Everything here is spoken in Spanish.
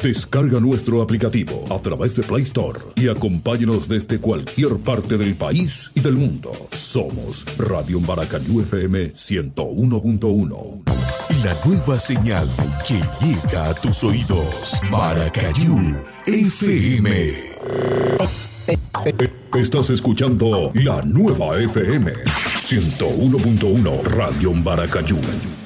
Descarga nuestro aplicativo a través de Play Store y acompáñanos desde cualquier parte del país y del mundo. Somos Radio Maracayú FM 101.1. La nueva señal que llega a tus oídos. Maracayú FM. Estás escuchando la nueva FM 101.1 Radio Maracayú.